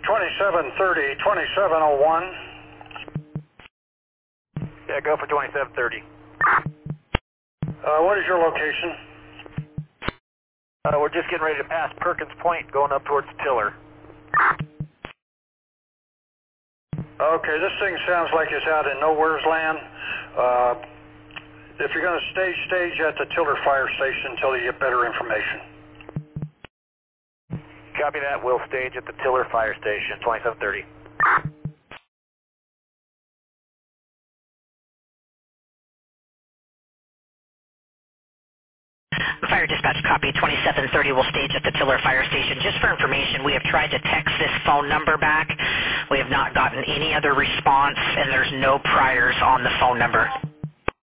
2730, 2701. Yeah, go for 2730. What is your location? We're just getting ready to pass Perkins Point, going up towards Tiller. Okay, this thing sounds like it's out in nowhere's land. If you're going to stage at the Tiller Fire Station until you get better information. Copy that. We'll stage at the Tiller Fire Station, 2730. Fire dispatch copy 2730 will stage at the Tiller Fire Station. Just for information, we have tried to text this phone number back. We have not gotten any other response, and there's no priors on the phone number.